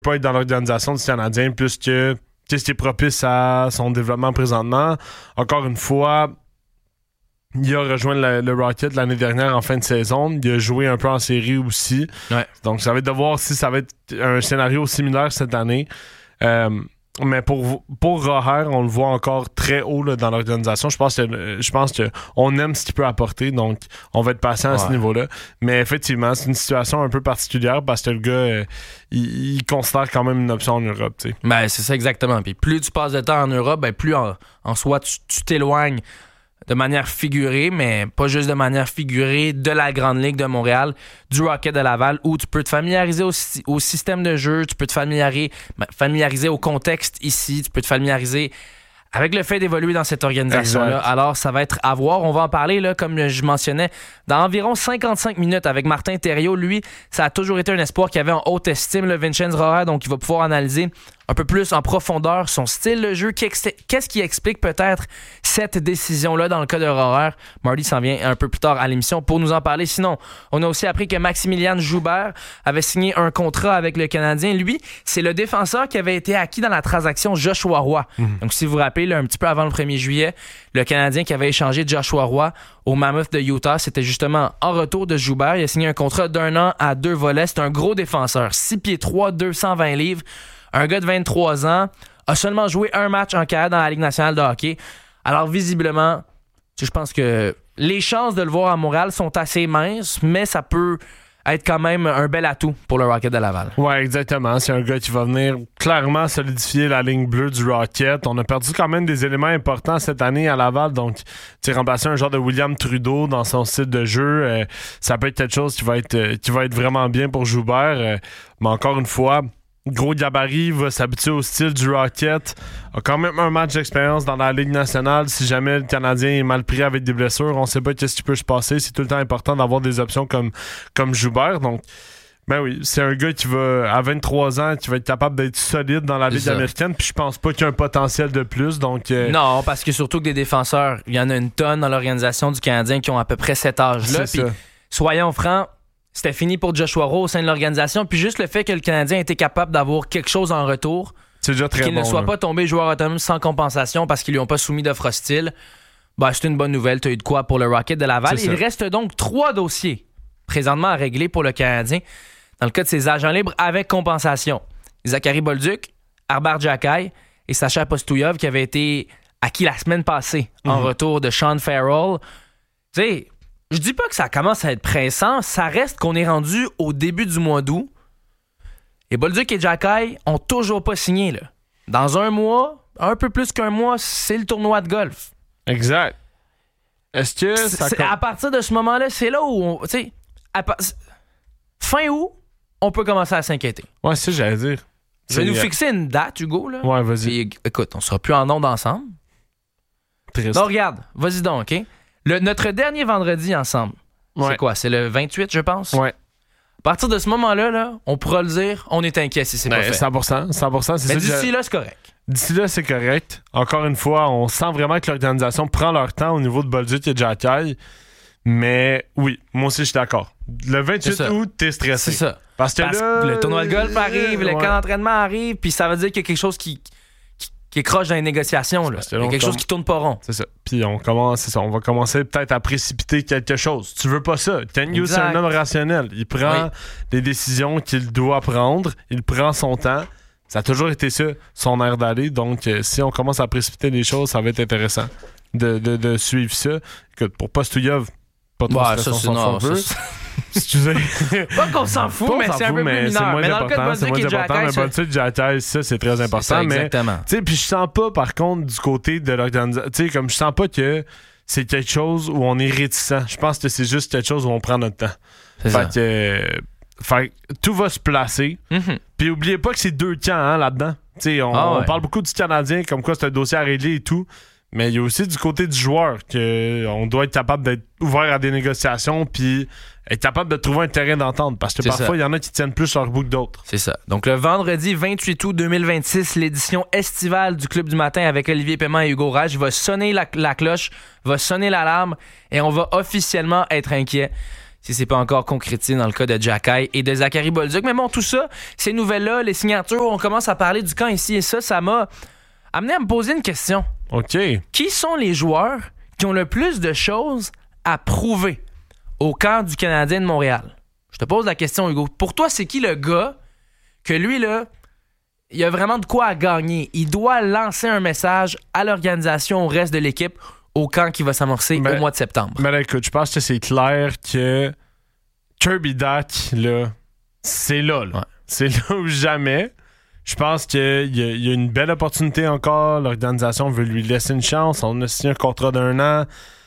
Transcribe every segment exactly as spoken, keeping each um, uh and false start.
pas être dans l'organisation du Canadien plus que c'est propice à son développement présentement. Encore une fois, il a rejoint le, le Rocket l'année dernière en fin de saison. Il a joué un peu en série aussi. Ouais. Donc, ça va être de voir si ça va être un scénario similaire cette année. Euh, mais pour, pour Roher, on le voit encore très haut là, dans l'organisation. Je pense que je pense qu'on aime ce qu'il peut apporter. Donc, on va être patient à ouais. ce niveau-là. Mais effectivement, c'est une situation un peu particulière parce que le gars, euh, il, il considère quand même une option en Europe. T'sais. Ben, c'est ça exactement. Puis plus tu passes de temps en Europe, ben, plus en, en soi, tu, tu t'éloignes de manière figurée, mais pas juste de manière figurée, de la Grande Ligue de Montréal, du Rocket de Laval, où tu peux te familiariser au, au système de jeu, tu peux te familiariser, familiariser au contexte ici, tu peux te familiariser avec le fait d'évoluer dans cette organisation-là. Exact. Alors, ça va être à voir. On va en parler, là, comme je mentionnais, dans environ cinquante-cinq minutes avec Martin Thériault. Lui, ça a toujours été un espoir qu'il avait en haute estime, le Vincenz Roher, donc il va pouvoir analyser un peu plus en profondeur son style de jeu. Qu'est-ce qui explique peut-être cette décision-là dans le cas de Roher? Marty s'en vient un peu plus tard à l'émission pour nous en parler. Sinon, on a aussi appris que Maximilian Joubert avait signé un contrat avec le Canadien. Lui, c'est le défenseur qui avait été acquis dans la transaction Joshua Roy. Mm-hmm. Donc, si vous vous rappelez, là, un petit peu avant le premier juillet, le Canadien qui avait échangé Joshua Roy au Mammoth de Utah, c'était justement en retour de Joubert. Il a signé un contrat d'un an à deux volets. C'est un gros défenseur, six pieds trois, deux cent vingt livres. Un gars de vingt-trois ans, a seulement joué un match en carrière dans la Ligue nationale de hockey. Alors, visiblement, je pense que les chances de le voir à Montréal sont assez minces, mais ça peut être quand même un bel atout pour le Rocket de Laval. Ouais, exactement. C'est un gars qui va venir clairement solidifier la ligne bleue du Rocket. On a perdu quand même des éléments importants cette année à Laval, donc tu sais, remplacer un genre de William Trudeau dans son style de jeu, euh, ça peut être quelque chose qui va être, euh, qui va être vraiment bien pour Joubert. Euh, mais encore une fois, gros gabarit, va s'habituer au style du Rocket, a quand même un match d'expérience dans la Ligue nationale. Si jamais le Canadien est mal pris avec des blessures, on sait pas qu'est-ce qui peut se passer. C'est tout le temps important d'avoir des options comme, comme Joubert. Donc, ben oui, c'est un gars qui va, à vingt-trois ans, qui va être capable d'être solide dans la Ligue américaine, puis je pense pas qu'il y a un potentiel de plus. Donc, euh... non, parce que surtout que des défenseurs, il y en a une tonne dans l'organisation du Canadien qui ont à peu près cet âge-là. Puis, soyons francs, c'était fini pour Joshua Roy au sein de l'organisation. Puis juste le fait que le Canadien ait été capable d'avoir quelque chose en retour, c'est déjà très qu'il bon, ne soit là. pas tombé joueur autonome sans compensation parce qu'ils lui ont pas soumis d'offre hostile, ben, c'est une bonne nouvelle. Tu as eu de quoi pour le Rocket de Laval. Il reste donc trois dossiers présentement à régler pour le Canadien dans le cas de ses agents libres avec compensation. Zachary Bolduc, Arber Xhekaj et Sacha Postouilov qui avaient été acquis la semaine passée mm-hmm. en retour de Sean Farrell. Tu sais, je dis pas que ça commence à être pressant, ça reste qu'on est rendu au début du mois d'août. Et Bolduc et Xhekaj ont toujours pas signé, là. Dans un mois, un peu plus qu'un mois, c'est le tournoi de golf. Exact. Est-ce que ça c'est, com- à partir de ce moment-là, c'est là où, tu sais, pa- fin août, on peut commencer à s'inquiéter. Ouais, c'est ça, j'allais dire. Tu vas nous fixer une date, Hugo, là? Ouais, vas-y. Puis, écoute, on sera plus en ondes ensemble. Triste. Donc, regarde, vas-y donc, OK? Le, notre dernier vendredi ensemble, ouais. c'est quoi? C'est le vingt-huit, je pense? Ouais. À partir de ce moment-là, là, on pourra le dire, on est inquiet si c'est ben, pas fait. cent pour cent, cent pour cent, c'est Mais ça. d'ici là, c'est correct. D'ici là, c'est correct. Encore une fois, on sent vraiment que l'organisation prend leur temps au niveau de Bolduc et Xhekaj. Mais oui, moi aussi, je suis d'accord. Le vingt-huit août, t'es stressé. C'est ça. Parce que Parce là, le tournoi de golf arrive, ouais. le camp d'entraînement arrive, puis ça veut dire qu'il y a quelque chose qui... qui est croche dans les négociations. Là. Il y a quelque chose qui tourne pas rond. C'est ça. Puis on commence, c'est ça. On va commencer peut-être à précipiter quelque chose. Tu veux pas ça. Ken Hughes, c'est un homme rationnel. Il prend oui. les décisions qu'il doit prendre. Il prend son temps. Ça a toujours été ça, son air d'aller. Donc, euh, si on commence à précipiter les choses, ça va être intéressant de, de, de suivre ça. Écoute, pour Postouilov, pas trop ouais, stressant, ça, c'est non, ça, ça, excusez. Pas qu'on s'en fout, pas mais s'en c'est fout, un peu mais plus c'est mineur. moins Mais dans important, le cas de Bolduc et Xhekaj, mais Bolduc et Xhekaj, ça, c'est très important. C'est ça, mais, exactement. tu sais, puis je sens pas, par contre, du côté de l'organisation, tu sais, comme je sens pas que c'est quelque chose où on est réticent. Je pense que c'est juste quelque chose où on prend notre temps. C'est fait ça. que, euh, fait que tout va se placer. Mm-hmm. Puis oubliez pas que c'est deux camps hein, là-dedans. Tu sais, on, ah ouais. on parle beaucoup du Canadien, comme quoi c'est un dossier à régler et tout. Mais il y a aussi du côté du joueur qu'on doit être capable d'être ouvert à des négociations puis être capable de trouver un terrain d'entente. Parce que c'est parfois, il y en a qui tiennent plus leur bout que d'autres. C'est ça. Donc, le vendredi vingt-huit août deux mille vingt-six, l'édition estivale du Club du Matin avec Olivier Paiement et Hugo Rage va sonner la, la cloche, va sonner l'alarme et on va officiellement être inquiet. si c'est pas encore concrétisé dans le cas de Xhekaj et de Zachary Bolduc. Mais bon, tout ça, ces nouvelles-là, les signatures, on commence à parler du camp ici et ça, ça m'a amené à me poser une question. OK. Qui sont les joueurs qui ont le plus de choses à prouver au camp du Canadien de Montréal? Je te pose la question, Hugo. Pour toi, c'est qui le gars que lui, là, il a vraiment de quoi à gagner? Il doit lancer un message à l'organisation, au reste de l'équipe, au camp qui va s'amorcer ben, au mois de septembre. Mais là, écoute, je pense que c'est clair que Kirby Dach, là, c'est là. là. Ouais. C'est là ou jamais. Je pense qu'il y, y a une belle opportunité encore. L'organisation veut lui laisser une chance. On a signé un contrat d'un an.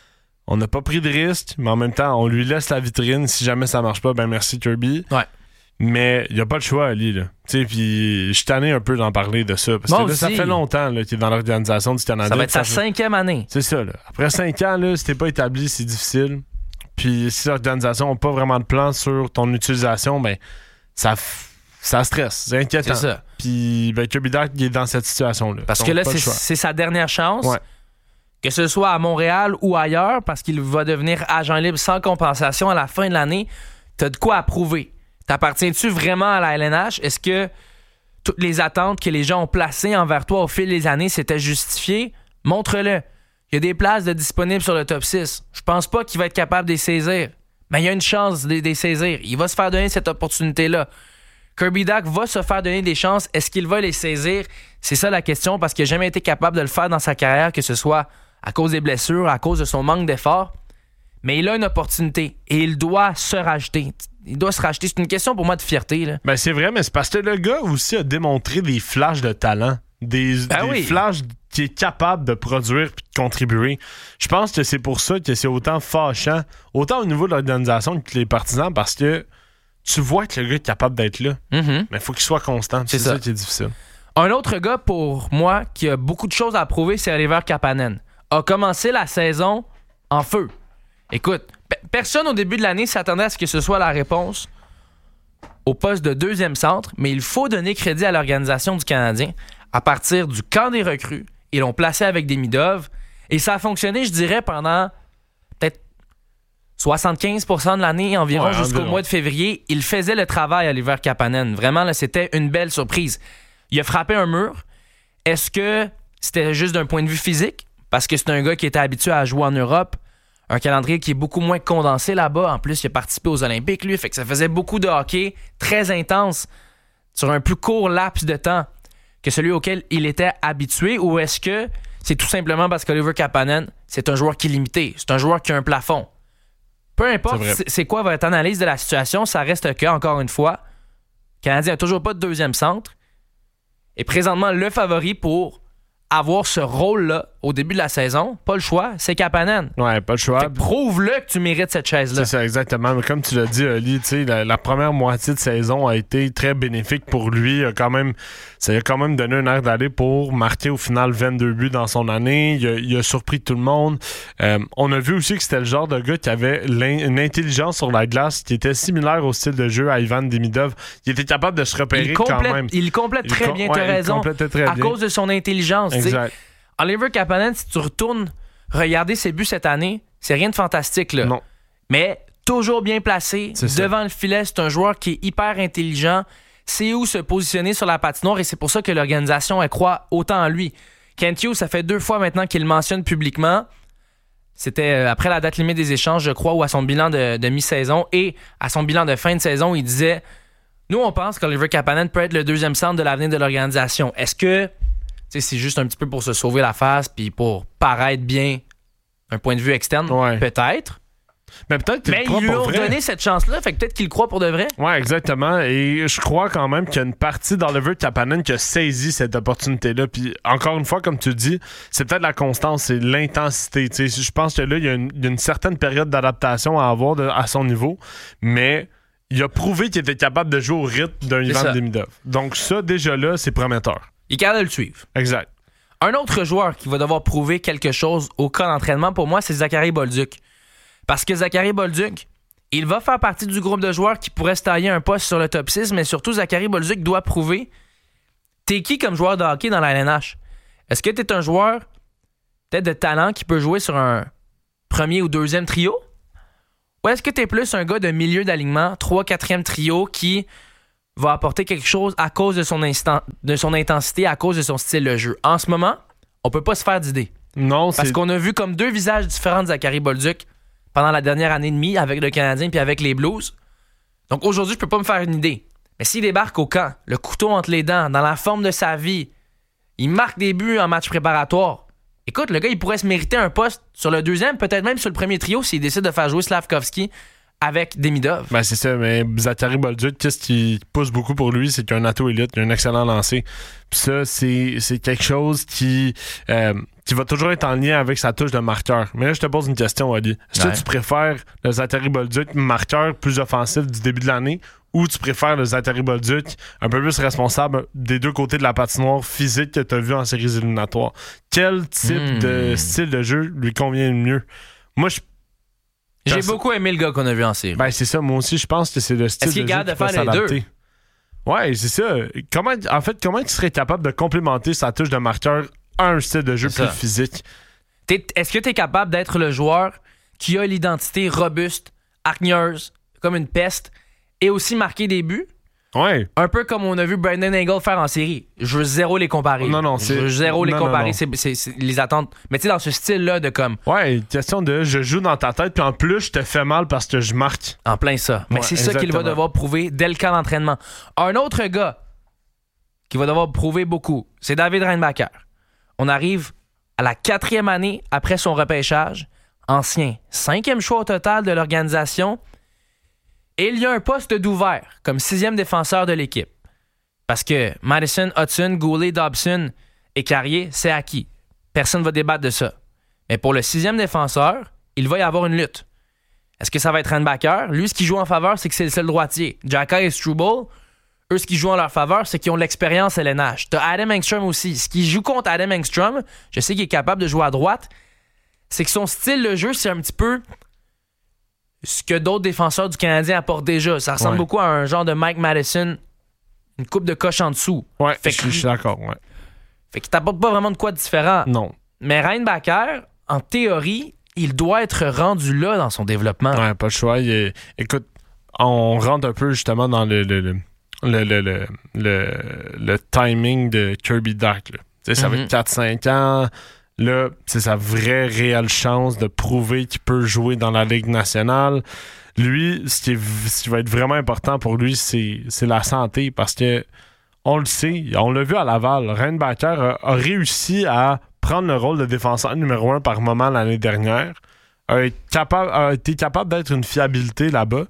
On n'a pas pris de risque, mais en même temps, on lui laisse la vitrine. Si jamais ça marche pas, ben merci Kirby. Ouais. Mais il n'y a pas le choix, Ali. Là. Puis je suis tanné un peu d'en parler de ça. Parce Moi que là, ça fait longtemps là, qu'il est dans l'organisation du Canada. Ça va être sa ça cinquième année. C'est ça. Là. Après cinq ans, là, si t'es pas établi, c'est difficile. Puis si l'organisation n'a pas vraiment de plan sur ton utilisation, ben ça, ça stresse. C'est inquiétant. C'est ça. Puis ben, Kirby Dach, il est dans cette situation-là. Parce Donc, que là, c'est, c'est sa dernière chance. Ouais. Que ce soit à Montréal ou ailleurs, parce qu'il va devenir agent libre sans compensation à la fin de l'année, t'as de quoi à prouver. T'appartiens-tu vraiment à la L N H? Est-ce que toutes les attentes que les gens ont placées envers toi au fil des années s'étaient justifiées? Montre-le. Il y a des places de disponibles sur le top six. Je pense pas qu'il va être capable de les saisir. Mais il y a une chance de les saisir. Il va se faire donner cette opportunité-là. Kirby Dach va se faire donner des chances. Est-ce qu'il va les saisir? C'est ça la question, parce qu'il n'a jamais été capable de le faire dans sa carrière, que ce soit à cause des blessures, à cause de son manque d'effort. Mais il a une opportunité et il doit se racheter. Il doit se racheter. C'est une question pour moi de fierté. Là. Ben c'est vrai, mais c'est parce que le gars aussi a démontré des flashs de talent. Des, ben des oui. flashs qu'il est capable de produire et de contribuer. Je pense que c'est pour ça que c'est autant fâchant, autant au niveau de l'organisation que les partisans, parce que tu vois que le gars est capable d'être là. Mm-hmm. Mais il faut qu'il soit constant. C'est, c'est ça. ça qui est difficile. Un autre gars, pour moi, qui a beaucoup de choses à prouver, c'est Oliver Kapanen. A commencé la saison en feu. Écoute, p- personne au début de l'année s'attendait à ce que ce soit la réponse au poste de deuxième centre, mais il faut donner crédit à l'organisation du Canadien. À partir du camp des recrues, ils l'ont placé avec Demidov et ça a fonctionné, je dirais, pendant peut-être soixante-quinze pour cent de l'année environ, ouais, jusqu'au environ. mois de février. Il faisait le travail à Oliver Kapanen. Vraiment, là, c'était une belle surprise. Il a frappé un mur. Est-ce que c'était juste d'un point de vue physique? Parce que c'est un gars qui était habitué à jouer en Europe. Un calendrier qui est beaucoup moins condensé là-bas. En plus, il a participé aux Olympiques, lui. Fait que ça faisait beaucoup de hockey très intense sur un plus court laps de temps que celui auquel il était habitué. Ou est-ce que c'est tout simplement parce qu'Oliver Kapanen, c'est un joueur qui est limité. C'est un joueur qui a un plafond. Peu importe c'est, c'est quoi votre analyse de la situation, ça reste que, encore une fois, le Canadien n'a toujours pas de deuxième centre. Et présentement, le favori pour avoir ce rôle-là au début de la saison, pas le choix, c'est Kapanen. Ouais, pas le choix. Fait que prouve-le que tu mérites cette chaise-là. C'est ça, exactement. Mais comme tu l'as dit, Oli, la, la première moitié de saison a été très bénéfique pour lui. Il a quand même, ça lui a quand même donné un air d'aller pour marquer au final vingt-deux buts dans son année. Il a, il a surpris tout le monde. Euh, on a vu aussi que c'était le genre de gars qui avait une intelligence sur la glace qui était similaire au style de jeu à Ivan Demidov. Il était capable de se repérer il complète, quand même. Il complète très il com- bien, ouais, t'as raison. Très à bien. cause de son intelligence. Exact. Oliver Kapanen, si tu retournes regarder ses buts cette année, c'est rien de fantastique. Là. Non. Mais toujours bien placé, c'est devant ça. le filet, c'est un joueur qui est hyper intelligent, sait où se positionner sur la patinoire et c'est pour ça que l'organisation elle croit autant en lui. Kent Hughes, ça fait deux fois maintenant qu'il le mentionne publiquement. C'était après la date limite des échanges, je crois, ou à son bilan de, de mi-saison et à son bilan de fin de saison, il disait « Nous, on pense qu'Oliver Kapanen peut être le deuxième centre de l'avenir de l'organisation. Est-ce que c'est juste un petit peu pour se sauver la face puis pour paraître bien d'un point de vue externe? Ouais. Peut-être. Mais peut-être Mais ils lui ont donné cette chance-là, fait que peut-être qu'il le croit pour de vrai. Ouais, exactement. Et je crois quand même qu'il y a une partie d'Oliver Kapanen qui a saisi cette opportunité-là. Puis encore une fois, comme tu dis, c'est peut-être la constance, c'est l'intensité. T'sais, je pense que là, il y, a une, il y a une certaine période d'adaptation à avoir de, à son niveau, mais il a prouvé qu'il était capable de jouer au rythme d'un Ivan Demidov. Donc ça, déjà là, c'est prometteur. Il est capable de le suivre. Exact. Un autre joueur qui va devoir prouver quelque chose au cas d'entraînement, pour moi, c'est Zachary Bolduc. Parce que Zachary Bolduc, il va faire partie du groupe de joueurs qui pourrait se tailler un poste sur le top six, mais surtout, Zachary Bolduc doit prouver t'es qui comme joueur de hockey dans la L N H? Est-ce que t'es un joueur peut-être de talent qui peut jouer sur un premier ou deuxième trio? Ou est-ce que tu es plus un gars de milieu d'alignement, trois quatrième trio qui va apporter quelque chose à cause de son, instant, de son intensité, à cause de son style de jeu? En ce moment, on peut pas se faire d'idée. Non, Parce c'est... qu'on a vu comme deux visages différents de Zachary Bolduc pendant la dernière année et demie avec le Canadien puis avec les Blues. Donc aujourd'hui, je peux pas me faire une idée. Mais s'il débarque au camp, le couteau entre les dents, dans la forme de sa vie, il marque des buts en match préparatoire. Écoute, le gars, il pourrait se mériter un poste sur le deuxième, peut-être même sur le premier trio s'il décide de faire jouer Slavkovski avec Demidov. Ben c'est ça, mais Zachary Bolduc, qu'est-ce qui pousse beaucoup pour lui, c'est qu'il a un atout élite, il a un excellent lancer. Puis ça, c'est, c'est quelque chose qui, euh, qui va toujours être en lien avec sa touche de marqueur. Mais là, je te pose une question, Ali. Est-ce Ouais. que tu préfères le Zachary Bolduc marqueur plus offensif du début de l'année ou tu préfères le Zachary Bolduc un peu plus responsable des deux côtés de la patinoire physique que tu as vu en séries éliminatoires? Quel type Hmm. de style de jeu lui convient le mieux? Moi, je J'ai Parce- beaucoup aimé le gars qu'on a vu en série. Ben, c'est ça, moi aussi, je pense que c'est le style Est-ce qu'il est de jeu capable qui de va faire les deux? s'adapter. Ouais, c'est ça. Comment, en fait, comment tu serais capable de complémenter sa touche de marqueur à un style de jeu C'est plus ça. physique? T'es- est-ce que tu es capable d'être le joueur qui a l'identité robuste, hargneuse, comme une peste, et aussi marquer des buts? Ouais. Un peu comme on a vu Brandon Hagel faire en série. Je veux zéro les comparer. Non, non, Je c'est- veux zéro les non, non, comparer, non. C'est, c'est- c'est les attentes. Mais tu sais, dans ce style-là de comme, Ouais, question de je joue dans ta tête, puis en plus, je te fais mal parce que je marque. en plein ça. Mais Ouais, c'est ça qu'il va exactement. devoir prouver dès le camp d'entraînement. Un autre gars qui va devoir prouver beaucoup, c'est David Reinbacher. On arrive à la quatrième année après son repêchage, ancien cinquième choix au total de l'organisation, et il y a un poste d'ouvert comme sixième défenseur de l'équipe. Parce que Madison, Hudson, Goulet, Dobson et Carrier, c'est acquis. Personne ne va débattre de ça. Mais pour le sixième défenseur, il va y avoir une lutte. Est-ce que ça va être Reinbacher? Lui, ce qui joue en faveur, c'est que c'est le seul droitier. Xhekaj et Struble, eux, ce qui joue en leur faveur, c'est qu'ils ont l'expérience L N H. T'as Adam Engstrom aussi. Ce qui joue contre Adam Engstrom, je sais qu'il est capable de jouer à droite, c'est que son style de jeu, c'est un petit peu ce que d'autres défenseurs du Canadien apportent déjà. Ça ressemble Ouais. beaucoup à un genre de Mike Madison, une coupe de coche en dessous. Ouais, Fait je que- suis je suis d'accord, ouais. Fait qu'il t'apporte pas vraiment de quoi de différent. Non. Mais Reinbacher, en théorie, il doit être rendu là dans son développement. Ouais, pas le choix. Il est- Écoute, on rentre un peu justement dans le, le, le, le, le, le, le- le timing de Kirby Dach. là. Tu sais, ça Mhm. fait quatre cinq ans. Là, c'est sa vraie, réelle chance de prouver qu'il peut jouer dans la Ligue nationale. Lui, ce qui, est- ce qui va être vraiment important pour lui, c'est, c'est la santé parce que on le sait, on l'a vu à Laval. Reinbacher a, a réussi à prendre le rôle de défenseur numéro un par moment l'année dernière. A été capable, a été capable d'être une fiabilité là-bas.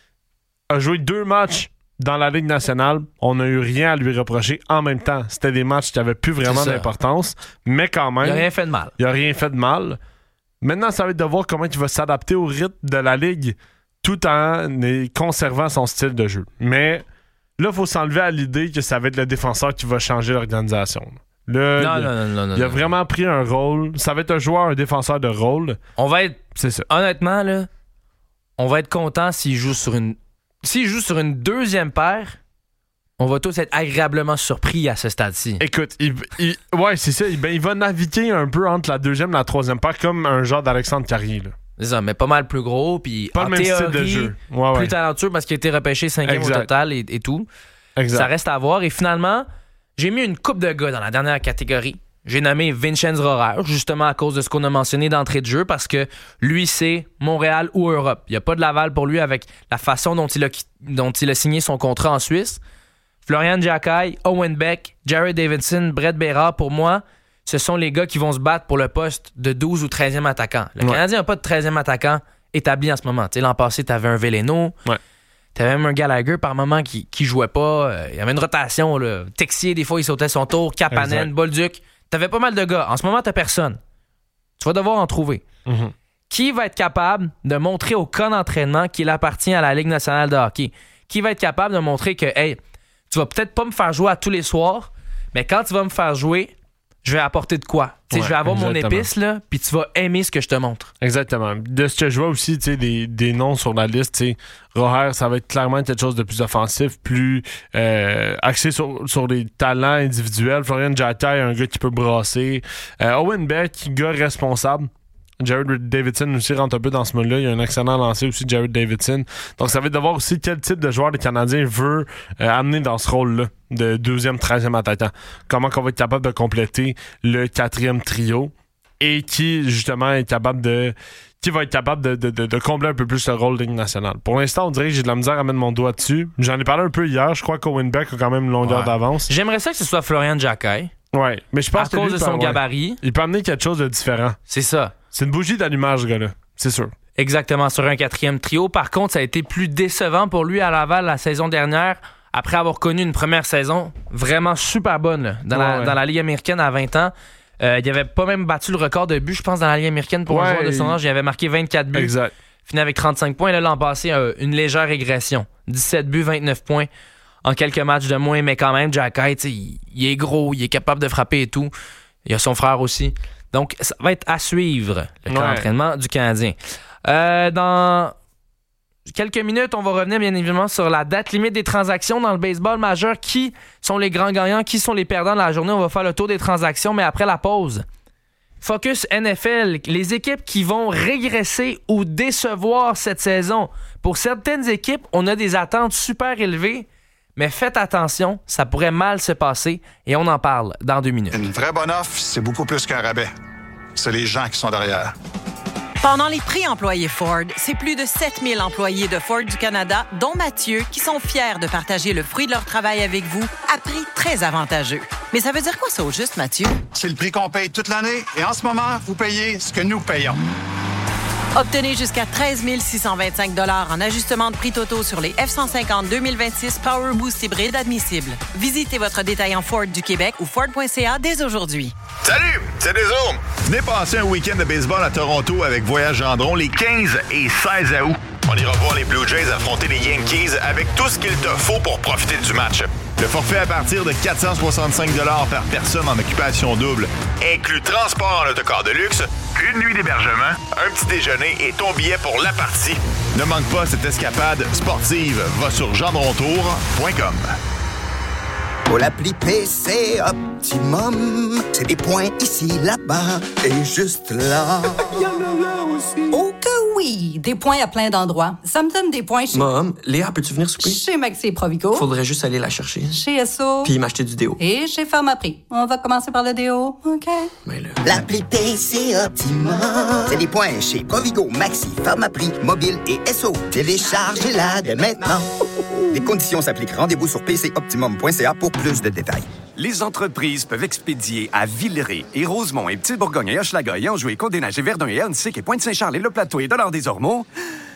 A joué deux matchs dans la Ligue nationale. On n'a eu rien à lui reprocher en même temps. C'était des matchs qui n'avaient plus vraiment C'est ça. d'importance, mais quand même, Il a rien fait de mal. il n'a rien fait de mal. Maintenant, ça va être de voir comment il va s'adapter au rythme de la Ligue tout en conservant son style de jeu. Mais là, il faut s'enlever à l'idée que ça va être le défenseur qui va changer l'organisation. Là, Non, il, non, non, non, non. il a non. vraiment pris un rôle. Ça va être un joueur, un défenseur de rôle. On va être, C'est ça. honnêtement, là, on va être content s'il joue sur une. S'il joue sur une deuxième paire, on va tous être agréablement surpris à ce stade-ci. Écoute, il, il- ouais, c'est ça. Il, ben, il va naviguer un peu entre la deuxième et la troisième paire, comme un genre d'Alexandre Carrier. Là. C'est ça, mais pas mal plus gros, puis Pas en le même théorie, style de jeu. Ouais, ouais. plus talentueux parce qu'il a été repêché cinquième au Exact. total et, et tout. Exact. Ça reste à voir. Et finalement, j'ai mis une coupe de gars dans la dernière catégorie. J'ai nommé Vincenz Rohrer, justement à cause de ce qu'on a mentionné d'entrée de jeu, parce que lui, c'est Montréal ou Europe. Il n'y a pas de Laval pour lui avec la façon dont il a, qui- dont il a signé son contrat en Suisse. Florian Xhekaj, Owen Beck, Jared Davidson, Brett Bérard, pour moi, ce sont les gars qui vont se battre pour le poste de douze ou treizième attaquant. Le Ouais. Canadien n'a pas de treizième attaquant établi en ce moment. Tu sais, l'an passé, tu avais un Veleno. Ouais. T'avais même un Gallagher par moment qui, qui jouait pas. Euh, Il y avait une rotation. Là. Texier, des fois, il sautait son tour. Kapanen, Exact. Bolduc. T'avais pas mal de gars. En ce moment, t'as personne. Tu vas devoir en trouver. Mhm. Qui va être capable de montrer au camp d'entraînement qu'il appartient à la Ligue nationale de hockey? Qui va être capable de montrer que, hey, tu vas peut-être pas me faire jouer à tous les soirs, mais quand tu vas me faire jouer, je vais apporter de quoi? Tu sais, Ouais, je vais avoir mon exactement. épice, là, puis tu vas aimer ce que je te montre. Exactement. De ce que je vois aussi, tu sais, des, des noms sur la liste, tu sais, Rohrer, ça va être clairement quelque chose de plus offensif, plus euh, axé sur, sur les talents individuels. Florian Xhekaj, un gars qui peut brasser. Euh, Owen Beck, gars responsable. Jared Davidson aussi rentre un peu dans ce mode-là. Il y a un excellent lancé aussi, Jared Davidson. Donc, ça va être de voir aussi quel type de joueur les Canadiens veulent euh, amener dans ce rôle-là de deuxième, treizième attaquant. Comment on va être capable de compléter le quatrième trio et qui, justement, est capable de... qui va être capable de, de, de, de combler un peu plus le rôle de Ligue nationale. Pour l'instant, on dirait que j'ai de la misère à mettre mon doigt dessus. J'en ai parlé un peu hier. Je crois qu'Owen Beck a quand même une longueur ouais. d'avance. J'aimerais ça que ce soit Florian Jacquet. Ouais, mais je pense à que cause lui, de son ouais, gabarit. Il peut amener quelque chose de différent. C'est ça. C'est une bougie d'allumage, ce gars-là. C'est sûr. Exactement, sur un quatrième trio. Par contre, ça a été plus décevant pour lui à Laval la saison dernière, après avoir connu une première saison vraiment super bonne là, dans, ouais, la, ouais. dans la Ligue américaine à vingt ans. Euh, il avait pas même battu le record de buts, je pense, dans la Ligue américaine pour ouais, un joueur de son âge. Il avait marqué vingt-quatre buts. Exact. Fini avec trente-cinq points. Là, l'an passé, euh, une légère régression. dix-sept buts, vingt-neuf points en quelques matchs de moins. Mais quand même, Jacquet, il, il est gros, il est capable de frapper et tout. Il y a son frère aussi. Donc, ça va être à suivre, le camp ouais. d'entraînement du Canadien. Euh, dans quelques minutes, on va revenir bien évidemment sur la date limite des transactions dans le baseball majeur. Qui sont les grands gagnants? Qui sont les perdants de la journée? On va faire le tour des transactions, mais après la pause. Focus N F L, les équipes qui vont régresser ou décevoir cette saison. Pour certaines équipes, on a des attentes super élevées, mais faites attention, ça pourrait mal se passer et on en parle dans deux minutes. Une vraie bonne offre, c'est beaucoup plus qu'un rabais. C'est les gens qui sont derrière. Pendant les prix employés Ford, c'est plus de sept mille employés de Ford du Canada, dont Mathieu, qui sont fiers de partager le fruit de leur travail avec vous à prix très avantageux. Mais ça veut dire quoi ça au juste, Mathieu? C'est le prix qu'on paye toute l'année et en ce moment, vous payez ce que nous payons. Obtenez jusqu'à treize mille six cent vingt-cinq dollars en ajustement de prix totaux sur les F cent cinquante deux mille vingt-six Power Boost hybride admissibles. Visitez votre détaillant Ford du Québec ou Ford point C A dès aujourd'hui. Salut, c'est Deso. Venez passer un week-end de baseball à Toronto avec Voyage Gendron les quinze et seize août. On ira voir les Blue Jays affronter les Yankees avec tout ce qu'il te faut pour profiter du match. Le forfait à partir de quatre cent soixante-cinq dollars par personne en occupation double inclut transport en autocar de luxe, une nuit d'hébergement, un petit déjeuner et ton billet pour la partie. Ne manque pas cette escapade sportive. Va sur gendrontour point com. Pour l'appli P C Optimum, c'est des points ici, là-bas et juste là. Il y en a là aussi. Oh que oui! Des points à plein d'endroits. Ça me donne des points chez... Mom, Léa, peux-tu venir souper? Chez Maxi et Provigo. Faudrait juste aller la chercher. Chez Esso. Puis m'acheter du déo. Et chez Pharmaprix. On va commencer par le déo, OK? Mais là... L'appli P C Optimum, c'est des points chez Provigo, Maxi, Pharmaprix, Mobile et Esso. Téléchargez-la dès maintenant. Les conditions s'appliquent. Rendez-vous sur p c optimum point c a pour plus de détails. Les entreprises peuvent expédier à Villeray et Rosemont et Petit-Bourgogne et Hochelaga et Anjou et Côte-des-Neiges et Verdun et Huntsic et Pointe-Saint-Charles et Le Plateau et Dollard-des-Ormeaux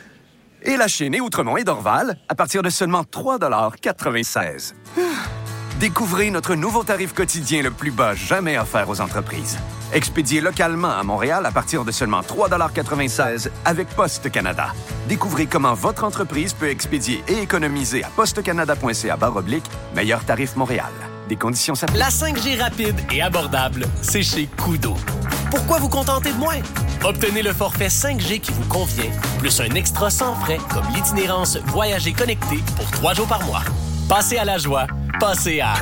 et La Chine et Outremont et Dorval à partir de seulement trois dollars quatre-vingt-seize. Découvrez notre nouveau tarif quotidien le plus bas jamais offert aux entreprises. Expédié localement à Montréal à partir de seulement trois dollars quatre-vingt-seize avec Poste Canada. Découvrez comment votre entreprise peut expédier et économiser à postecanada point c a barre oblique meilleur tarif Montréal. Des conditions s'appliquent. La cinq G rapide et abordable, c'est chez Koodo. Pourquoi vous contenter de moins? Obtenez le forfait cinq G qui vous convient, plus un extra sans frais comme l'itinérance Voyager connecté pour trois jours par mois. Passez à la joie, passez à...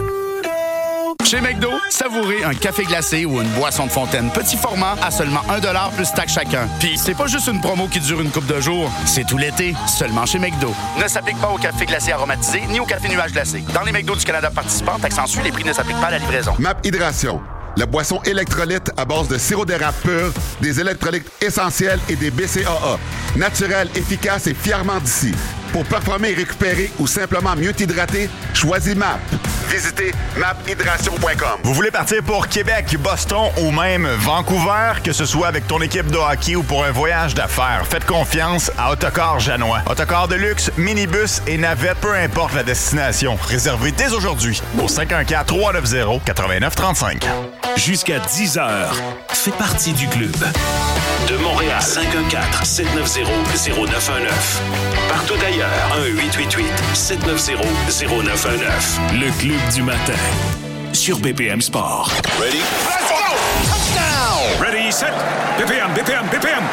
Chez McDo, savourez un café glacé ou une boisson de fontaine petit format à seulement un dollar plus taxe chacun. Puis c'est pas juste une promo qui dure une couple de jours, c'est tout l'été, seulement chez McDo. Ne s'applique pas au café glacé aromatisé ni au café nuage glacé. Dans les McDo du Canada participants, taxes les prix ne s'appliquent pas à la livraison. Map Hydration, la boisson électrolyte à base de sirop d'érable pur, des électrolytes essentiels et des B C A A. Naturel, efficace et fièrement d'ici. Pour performer et récupérer ou simplement mieux t'hydrater, choisis M A P. Visitez map hydration point com. Vous voulez partir pour Québec, Boston ou même Vancouver, que ce soit avec ton équipe de hockey ou pour un voyage d'affaires, faites confiance à Autocar Janois. Autocar de luxe, minibus et navette, peu importe la destination. Réservez dès aujourd'hui au cinq un quatre, trois neuf zéro, neuf neuf trois cinq. Jusqu'à dix heures, fais partie du club. De Montréal, cinq un quatre, sept neuf zéro, zéro neuf un neuf. Partout ailleurs, un huit huit huit, sept neuf zéro, zéro neuf un neuf. Le club du matin, sur B P M Sport. Ready? Let's go! Touchdown! Ready, set, B P M, B P M, B P M.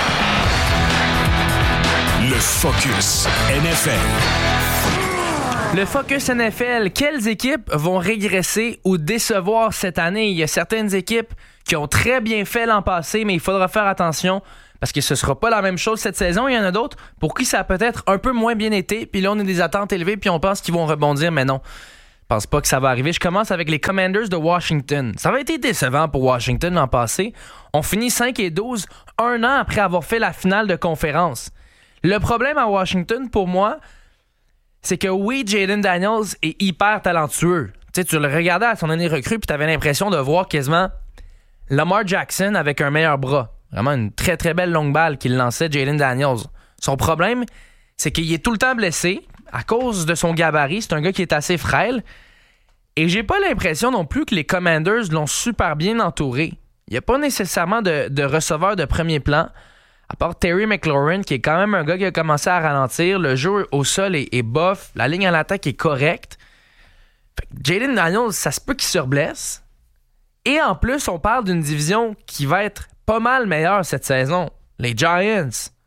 Le Focus N F L. Le Focus N F L, quelles équipes vont régresser ou décevoir cette année? Il y a certaines équipes qui ont très bien fait l'an passé, mais il faudra faire attention parce que ce sera pas la même chose cette saison. Il y en a d'autres pour qui ça a peut-être un peu moins bien été, puis là on a des attentes élevées, puis on pense qu'ils vont rebondir, mais non. Je pense pas que ça va arriver. Je commence avec les Commanders de Washington. Ça va été décevant pour Washington l'an passé. On finit cinq et douze, un an après avoir fait la finale de conférence. Le problème à Washington, pour moi, c'est que oui, Jayden Daniels est hyper talentueux. Tu sais, tu le regardais à son année recrue puis tu avais l'impression de voir quasiment Lamar Jackson avec un meilleur bras. Vraiment une très très belle longue balle qu'il lançait Jayden Daniels. Son problème, c'est qu'il est tout le temps blessé à cause de son gabarit. C'est un gars qui est assez frêle. Et j'ai pas l'impression non plus que les Commanders l'ont super bien entouré. Il n'y a pas nécessairement de, de receveur de premier plan. À part Terry McLaurin, qui est quand même un gars qui a commencé à ralentir. Le jeu au sol est, est bof. La ligne à l'attaque est correcte. Jayden Daniels, ça se peut qu'il se reblesse. Et en plus, on parle d'une division qui va être pas mal meilleure cette saison. Les Giants.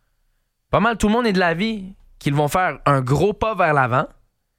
Pas mal tout le monde est de l'avis qu'ils vont faire un gros pas vers l'avant.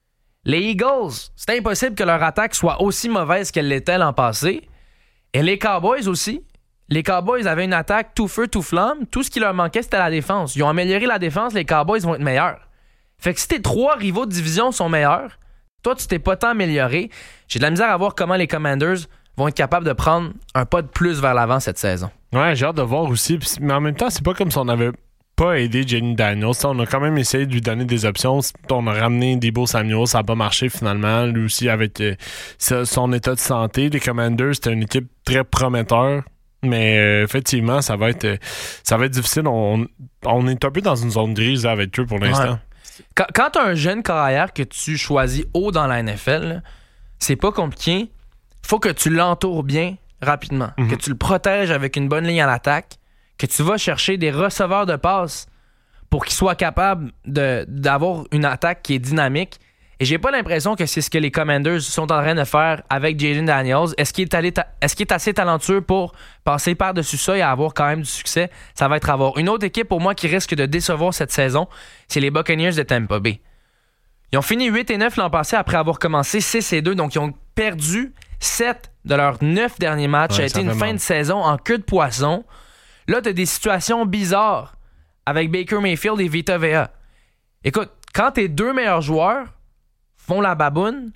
Les Eagles, c'est impossible que leur attaque soit aussi mauvaise qu'elle l'était l'an passé. Et les Cowboys aussi. Les Cowboys avaient une attaque tout feu, tout flamme. Tout ce qui leur manquait, c'était la défense. Ils ont amélioré la défense, les Cowboys vont être meilleurs. Fait que si tes trois rivaux de division sont meilleurs, toi, tu t'es pas tant amélioré. J'ai de la misère à voir comment les Commanders vont être capables de prendre un pas de plus vers l'avant cette saison. Ouais, j'ai hâte de voir aussi. Mais en même temps, c'est pas comme si on avait pas aidé Jayden Daniels. On a quand même essayé de lui donner des options. On a ramené Deebo Samuel, ça n'a pas marché finalement. Lui aussi, avec euh, son état de santé, les Commanders, c'était une équipe très prometteur. Mais euh, effectivement, ça va être euh, ça va être difficile. On, on est un peu dans une zone grise là, avec eux pour l'instant. Ouais. Quand, quand tu as un jeune carrière que tu choisis haut dans la N F L, là, c'est pas compliqué. Faut que tu l'entoures bien rapidement. Mm-hmm. Que tu le protèges avec une bonne ligne à l'attaque. Que tu vas chercher des receveurs de passes pour qu'ils soient capables de, d'avoir une attaque qui est dynamique. Et j'ai pas l'impression que c'est ce que les Commanders sont en train de faire avec Jayden Daniels. Est-ce qu'il est, allé ta- est-ce qu'il est assez talentueux pour passer par-dessus ça et avoir quand même du succès? Ça va être à voir. Une autre équipe pour moi qui risque de décevoir cette saison, c'est les Buccaneers de Tampa Bay. Ils ont fini huit et neuf l'an passé après avoir commencé six et deux, donc ils ont perdu sept de leurs neuf derniers matchs. Ouais, ça a été une fin mal. de saison en queue de poisson. Là, tu as des situations bizarres avec Baker Mayfield et Vita Vea. Écoute, quand tes deux meilleurs joueurs font la baboune,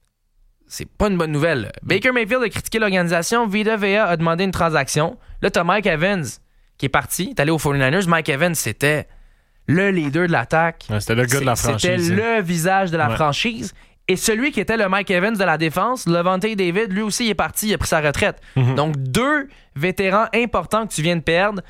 c'est pas une bonne nouvelle. Baker Mayfield a critiqué l'organisation, Vita Vea a demandé une transaction. Là, t'as Mike Evans qui est parti, t'es allé aux forty-niners. Mike Evans, c'était le leader de l'attaque. Ouais, c'était le gars de la franchise. C'était hein. le visage de la ouais. franchise. Et celui qui était le Mike Evans de la défense, Levante David, lui aussi, il est parti, il a pris sa retraite. Mm-hmm. Donc, deux vétérans importants que tu viens de perdre.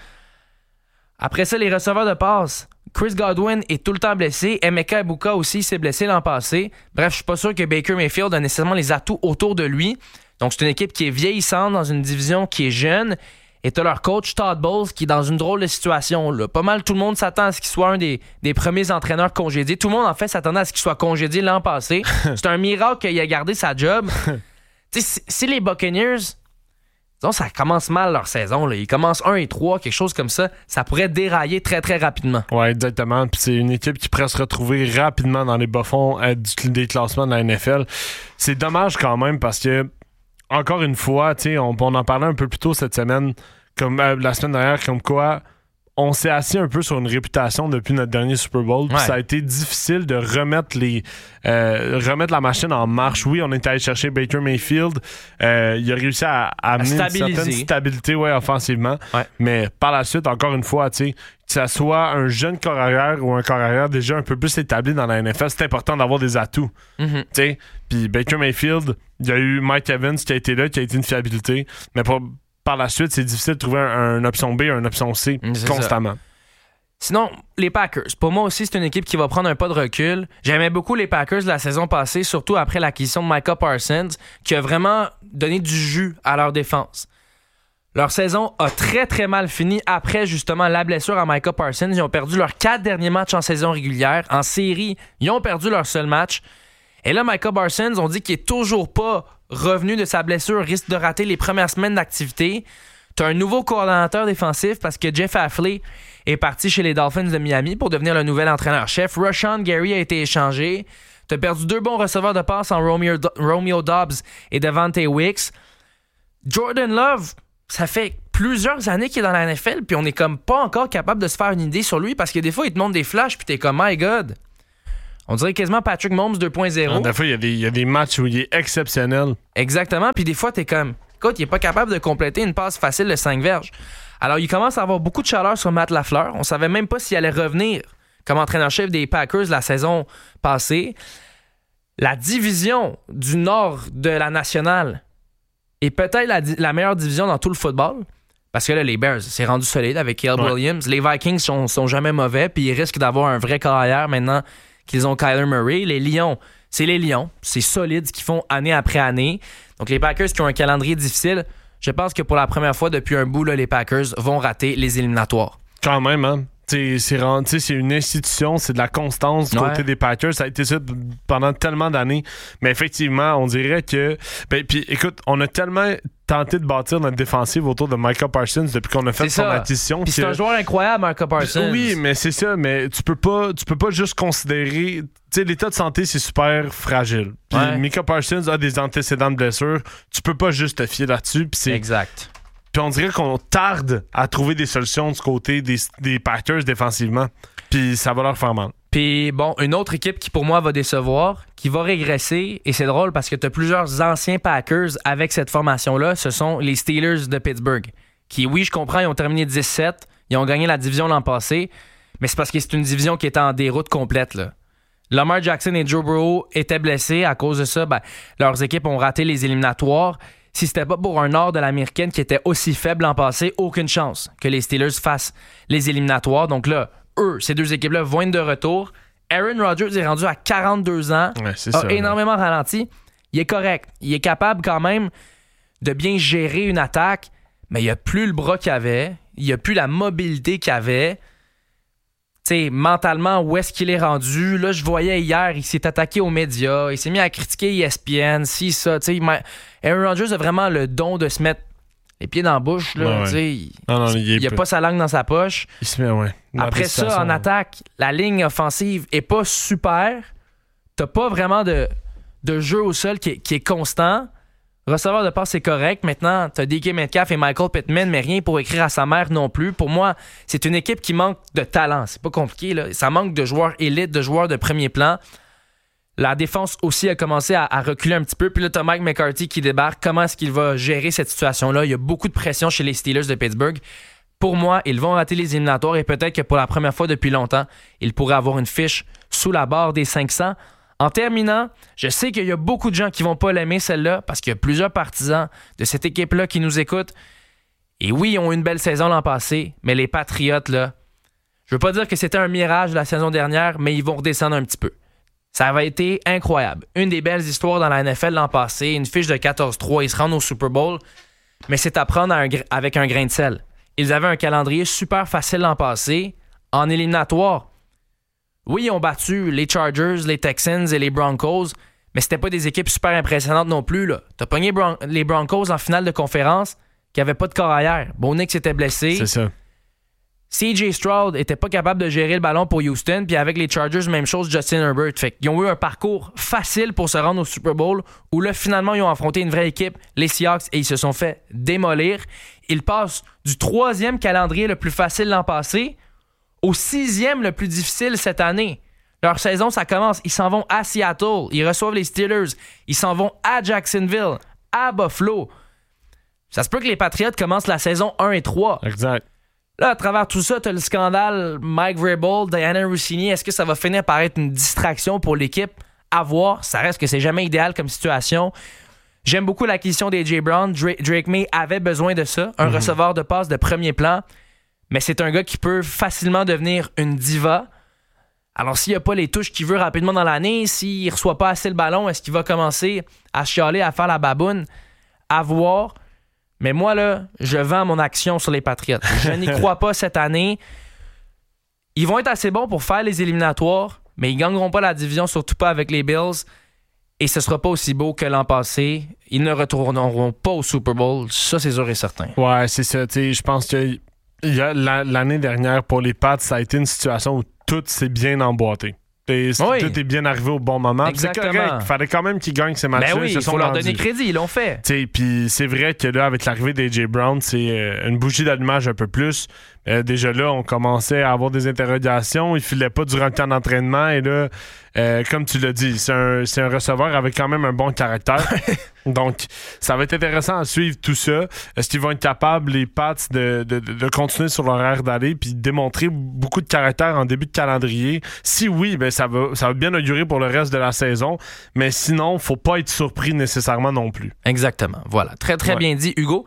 Après ça, les receveurs de passe. Chris Godwin est tout le temps blessé. Emeka Egbuka aussi s'est blessé l'an passé. Bref, je suis pas sûr que Baker Mayfield a nécessairement les atouts autour de lui. Donc, c'est une équipe qui est vieillissante dans une division qui est jeune. Et t'as leur coach Todd Bowles qui est dans une drôle de situation. Là. Pas mal tout le monde s'attend à ce qu'il soit un des, des premiers entraîneurs congédiés. Tout le monde, en fait, s'attendait à ce qu'il soit congédié l'an passé. C'est un miracle qu'il ait gardé sa job. Tu sais, si, si les Buccaneers, disons, ça commence mal leur saison. Là. Ils commencent un et trois, quelque chose comme ça. Ça pourrait dérailler très, très rapidement. Ouais, exactement. Puis c'est une équipe qui pourrait se retrouver rapidement dans les bas-fonds euh, du, des classements de la N F L. C'est dommage quand même parce que encore une fois, on, on en parlait un peu plus tôt cette semaine, comme euh, la semaine dernière, comme quoi on s'est assis un peu sur une réputation depuis notre dernier Super Bowl. Ouais. Ça a été difficile de remettre les euh, remettre la machine en marche. Oui, on est allé chercher Baker Mayfield. Euh, il a réussi à, à amener à une certaine stabilité ouais, offensivement. Ouais. Mais par la suite, encore une fois, tu sais, que ça soit un jeune corps arrière ou un corps arrière déjà un peu plus établi dans la N F L, c'est important d'avoir des atouts. Mm-hmm. Tu sais, puis Baker Mayfield, il y a eu Mike Evans qui a été là, qui a été une fiabilité. Mais pour par la suite, c'est difficile de trouver un, un option B, un option C c'est constamment. Ça. Sinon, les Packers. Pour moi aussi, c'est une équipe qui va prendre un pas de recul. J'aimais beaucoup les Packers la saison passée, surtout après l'acquisition de Micah Parsons, qui a vraiment donné du jus à leur défense. Leur saison a très très mal fini après justement la blessure à Micah Parsons. Ils ont perdu leurs quatre derniers matchs en saison régulière. En série, ils ont perdu leur seul match. Et là, Micah Parsons, on dit qu'il est toujours pas revenu de sa blessure, risque de rater les premières semaines d'activité. Tu as un nouveau coordonnateur défensif parce que Jeff Hafley est parti chez les Dolphins de Miami pour devenir le nouvel entraîneur-chef. Rashawn Gary a été échangé. T'as perdu deux bons receveurs de passe en Romeo, Romeo Doubs et Devante Wicks. Jordan Love, ça fait plusieurs années qu'il est dans la N F L, puis on est comme pas encore capable de se faire une idée sur lui, parce que des fois, il te montre des flashs, puis t'es comme, my God. On dirait quasiment Patrick Mahomes deux point zéro. Ah, des fois, il y, y a des matchs où il est exceptionnel. Exactement, puis des fois, t'es comme, écoute, il est pas capable de compléter une passe facile de cinq verges. Alors, il commence à avoir beaucoup de chaleur sur Matt LaFleur. On savait même pas s'il allait revenir comme entraîneur-chef des Packers la saison passée. La division du nord de la nationale est peut-être la, la meilleure division dans tout le football. Parce que là, les Bears, c'est rendu solide avec Caleb ouais. Williams. Les Vikings sont, sont jamais mauvais, puis ils risquent d'avoir un vrai carrière maintenant qu'ils ont Kyler Murray. Les Lions, c'est les Lions. C'est solide ce qu'ils font année après année. Donc, les Packers qui ont un calendrier difficile, je pense que pour la première fois depuis un bout, là, les Packers vont rater les éliminatoires. Quand même, hein? C'est, c'est, c'est une institution, c'est de la constance du ouais. côté des Packers. Ça a été ça pendant tellement d'années. Mais effectivement, on dirait que... Ben, puis écoute, on a tellement tenté de bâtir notre défensive autour de Micah Parsons depuis qu'on a fait c'est son ça. acquisition. Puis c'est un joueur incroyable, Micah Parsons. Oui, mais c'est ça. Mais tu peux pas, tu peux pas juste considérer... Tu sais, l'état de santé, c'est super fragile. Puis ouais. Micah Parsons a des antécédents de blessures. Tu peux pas juste te fier là-dessus. Puis c'est... Exact. Puis on dirait qu'on tarde à trouver des solutions du côté des, des Packers défensivement. Puis ça va leur faire mal. Puis bon, une autre équipe qui pour moi va décevoir, qui va régresser, et c'est drôle parce que tu as plusieurs anciens Packers avec cette formation-là, ce sont les Steelers de Pittsburgh. Qui, oui, je comprends, ils ont terminé dix-sept, ils ont gagné la division l'an passé, mais c'est parce que c'est une division qui est en déroute complète, là. Lamar Jackson et Joe Burrow étaient blessés. À cause de ça, ben, leurs équipes ont raté les éliminatoires. Si c'était pas pour un nord de l'américaine qui était aussi faible l'an passé, aucune chance que les Steelers fassent les éliminatoires. Donc là, eux, ces deux équipes-là vont être de retour. Aaron Rodgers est rendu à quarante-deux ans, ouais, c'est a ça, énormément ouais. ralenti. Il est correct. Il est capable quand même de bien gérer une attaque, mais il a plus le bras qu'il avait. Il a plus la mobilité qu'il avait. T'sais, mentalement, où est-ce qu'il est rendu? Là, je voyais hier, il s'est attaqué aux médias, il s'est mis à critiquer E S P N, si, ça. Aaron Rodgers a vraiment le don de se mettre les pieds dans la bouche. Là, ouais, ouais. Il, non, non, il, il a pas sa langue dans sa poche. Il se met, ouais. Après ça, en attaque, la ligne offensive est pas super. T'as pas vraiment de, de jeu au sol qui est, qui est constant. Receveur de passe, c'est correct. Maintenant, t'as D K Metcalf et Michael Pittman, mais rien pour écrire à sa mère non plus. Pour moi, c'est une équipe qui manque de talent. C'est pas compliqué, là. Ça manque de joueurs élites, de joueurs de premier plan. La défense aussi a commencé à, à reculer un petit peu. Puis là, t'as Mike McCarthy qui débarque. Comment est-ce qu'il va gérer cette situation-là? Il y a beaucoup de pression chez les Steelers de Pittsburgh. Pour moi, ils vont rater les éliminatoires et peut-être que pour la première fois depuis longtemps, ils pourraient avoir une fiche sous la barre des cinq cents. En terminant, je sais qu'il y a beaucoup de gens qui vont pas l'aimer, celle-là, parce qu'il y a plusieurs partisans de cette équipe-là qui nous écoutent. Et oui, ils ont eu une belle saison l'an passé, mais les Patriotes, là, je veux pas dire que c'était un mirage la saison dernière, mais ils vont redescendre un petit peu. Ça avait été incroyable. Une des belles histoires dans la N F L l'an passé, une fiche de quatorze trois, ils se rendent au Super Bowl, mais c'est à prendre un, avec un grain de sel. Ils avaient un calendrier super facile l'an passé, en éliminatoire. Oui, ils ont battu les Chargers, les Texans et les Broncos, mais c'était pas des équipes super impressionnantes non plus, là. T'as pogné Bron- les Broncos en finale de conférence qui n'avaient pas de corps arrière. Bo Nix était blessé. C'est ça. C J Stroud était pas capable de gérer le ballon pour Houston, puis avec les Chargers, même chose, Justin Herbert. Fait qu'ils ont eu un parcours facile pour se rendre au Super Bowl, où là, finalement, ils ont affronté une vraie équipe, les Seahawks, et ils se sont fait démolir. Ils passent du troisième calendrier le plus facile l'an passé au sixième le plus difficile cette année. Leur saison, ça commence. Ils s'en vont à Seattle. Ils reçoivent les Steelers. Ils s'en vont à Jacksonville, à Buffalo. Ça se peut que les Patriots commencent la saison un et trois. Exact. Là, à travers tout ça, t'as le scandale Mike Vrabel, Diana Rossini. Est-ce que ça va finir par être une distraction pour l'équipe? À voir. Ça reste que c'est jamais idéal comme situation. J'aime beaucoup l'acquisition d'A J Brown. Drake, Drake May avait besoin de ça. Un mm-hmm. receveur de passe de premier plan. Mais c'est un gars qui peut facilement devenir une diva. Alors, s'il n'y a pas les touches qu'il veut rapidement dans l'année, s'il ne reçoit pas assez le ballon, est-ce qu'il va commencer à chialer, à faire la baboune? À voir. Mais moi, là, je vends mon action sur les Patriots. Je n'y crois pas cette année. Ils vont être assez bons pour faire les éliminatoires, mais ils ne gagneront pas la division, surtout pas avec les Bills. Et ce ne sera pas aussi beau que l'an passé. Ils ne retourneront pas au Super Bowl. Ça, c'est sûr et certain. Ouais, c'est ça. Je pense que il y a, la, l'année dernière, pour les Pats, ça a été une situation où tout s'est bien emboîté. Et oui. Tout est bien arrivé au bon moment. C'est correct. Il fallait quand même qu'ils gagnent ces matchs-là. Ben oui, il faut leur donner crédit. Ils l'ont fait. Puis c'est vrai que là, avec l'arrivée d'A J Brown, c'est euh, une bougie d'allumage un peu plus. Euh, déjà là, on commençait à avoir des interrogations. Il filait pas durant le temps d'entraînement. Et là, euh, comme tu l'as dit, c'est un, c'est un receveur avec quand même un bon caractère. Donc, ça va être intéressant à suivre tout ça. Est-ce qu'ils vont être capables, les Pats, de, de, de continuer sur leur aire d'aller puis démontrer beaucoup de caractère en début de calendrier? Si oui, ben ça va, ça va bien augurer pour le reste de la saison. Mais sinon, faut pas être surpris nécessairement non plus. Exactement. Voilà. Très, très ouais. bien dit, Hugo.